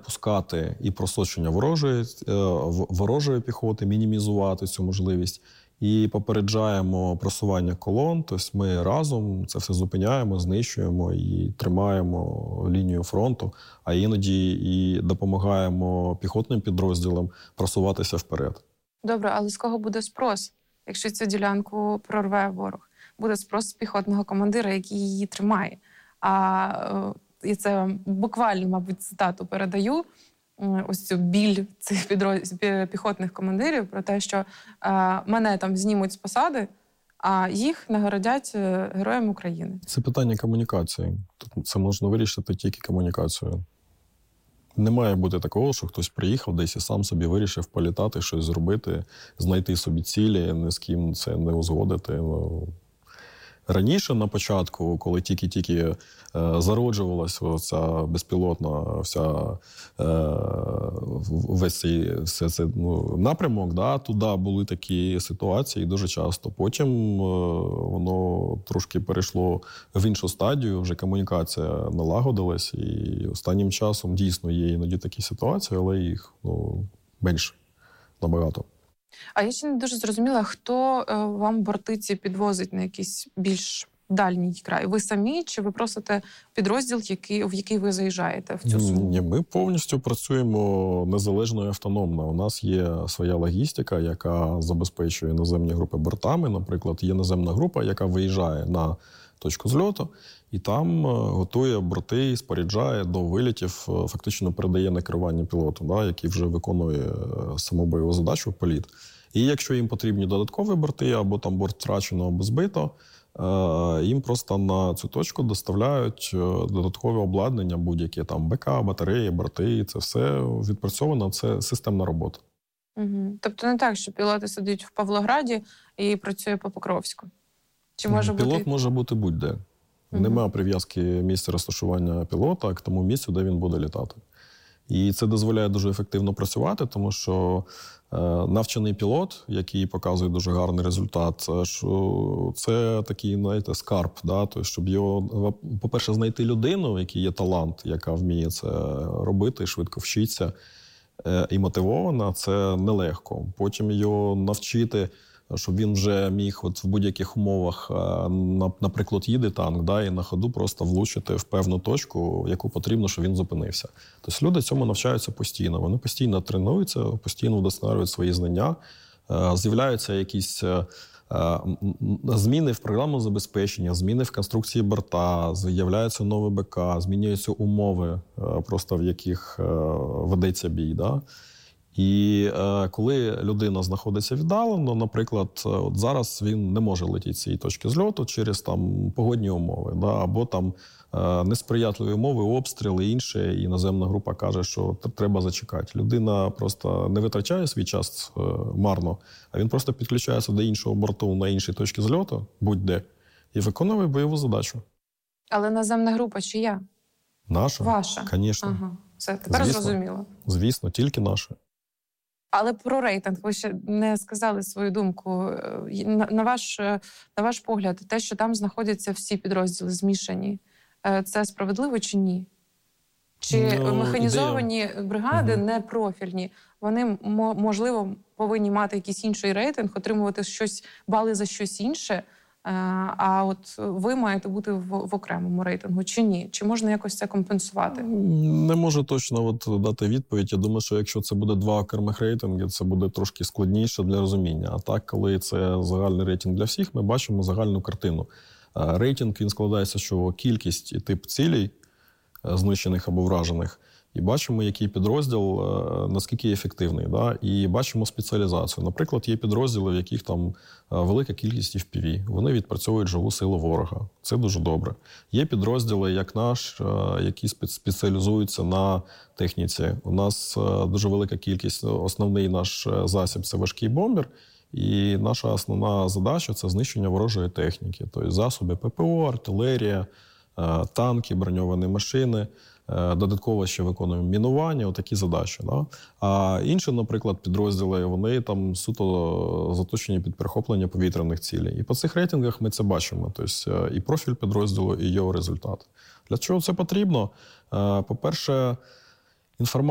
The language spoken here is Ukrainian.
допускати і просочення ворожої піхоти, мінімізувати цю можливість. І попереджаємо просування колон, тобто ми разом це все зупиняємо, знищуємо і тримаємо лінію фронту, а іноді і допомагаємо піхотним підрозділам просуватися вперед. Добре, але з кого буде спрос, якщо цю ділянку прорве ворог? Буде спрос з піхотного командира, який її тримає. І це буквально, мабуть, цитату передаю, ось цю біль цих піхотних командирів про те, що мене там знімуть з посади, а їх нагородять Героям України. Це питання комунікації. Це можна вирішити тільки комунікацією. Не має бути такого, що хтось приїхав десь і сам собі вирішив політати, щось зробити, знайти собі цілі, ні з ким це не узгодити. Раніше, на початку, коли тільки-тільки зароджувалася ця безпілотна весь цей напрямок, да, туди були такі ситуації дуже часто. Потім воно трошки перейшло в іншу стадію, вже комунікація налагодилась, і останнім часом дійсно є іноді такі ситуації, але їх менше набагато. А я ще не дуже зрозуміла, хто вам борти ці підвозить на якийсь більш дальній край? Ви самі чи ви просите підрозділ, в який ви заїжджаєте в цю суму? Ні, ми повністю працюємо незалежно і автономно. У нас є своя логістика, яка забезпечує наземні групи бортами. Наприклад, є наземна група, яка виїжджає на точку зльоту, і там готує борти, споряджає до вилітів, фактично передає на керування пілоту, да, який вже виконує саму бойову задачу – політ. І якщо їм потрібні додаткові борти, або там борт втрачено, або збито, їм просто на цю точку доставляють додаткове обладнання, будь-які там БК, батареї, борти. Це все відпрацьовано, це системна робота. Угу. Тобто не так, що пілоти сидять в Павлограді і працює по Покровську? Чи може Пілот може бути будь-де. Нема прив'язки місця розташування пілота к тому місцю, де він буде літати. І це дозволяє дуже ефективно працювати, тому що навчений пілот, який показує дуже гарний результат, це такий, знаєте, скарб. Да? Тобто, щоб його, по-перше, знайти людину, в якій є талант, яка вміє це робити, швидко вчиться і мотивована, це нелегко. Потім його навчити, щоб він вже міг в будь-яких умовах, наприклад, їде танк, да, і на ходу просто влучити в певну точку, яку потрібно, щоб він зупинився. Тобто люди цьому навчаються постійно. Вони постійно тренуються, постійно вдосконалюють свої знання. З'являються якісь зміни в програмному забезпечення, зміни в конструкції борта, з'являються нові БК, змінюються умови, просто в яких ведеться бій. Да? І коли людина знаходиться віддалено, наприклад, от зараз він не може летіти з цієї точки зльоту через там погодні умови, да, або там несприятливі умови, обстріли, інше, і наземна група каже, що треба зачекати. Людина просто не витрачає свій час марно, а він просто підключається до іншого борту на іншій точці зльоту, будь-де, і виконує бойову задачу. Але наземна група чия? Наша. Ваша? Звісно. Ага. Все, тепер зрозуміло. Звісно, тільки наша. Але про рейтинг ви ще не сказали свою думку. На ваш погляд, те, що там знаходяться всі підрозділи змішані, це справедливо чи ні? Чи механізовані бригади, не профільні, вони, можливо, повинні мати якийсь інший рейтинг, отримувати бали за щось інше, а от ви маєте бути в окремому рейтингу, чи ні? Чи можна якось це компенсувати? Не можу точно дати відповідь. Я думаю, що якщо це буде два окремих рейтинги, це буде трошки складніше для розуміння. А так, коли це загальний рейтинг для всіх, ми бачимо загальну картину. Рейтинг, він складається, що кількість і тип цілей, знищених або вражених, і бачимо, який підрозділ, наскільки ефективний. Да? І бачимо спеціалізацію. Наприклад, є підрозділи, в яких там велика кількість FPV. Вони відпрацьовують живу силу ворога. Це дуже добре. Є підрозділи, як наш, які спеціалізуються на техніці. У нас дуже велика кількість. Основний наш засіб – це важкий бомбер. І наша основна задача – це знищення ворожої техніки. Тобто засоби ППО, артилерія, танки, броньовані машини. Додатково ще виконуємо мінування, отакі задачі. Да? А інші, наприклад, підрозділи, вони там суто заточені під перехоплення повітряних цілей. І по цих рейтингах ми це бачимо. Тобто і профіль підрозділу, і його результат. Для чого це потрібно? По-перше, інформація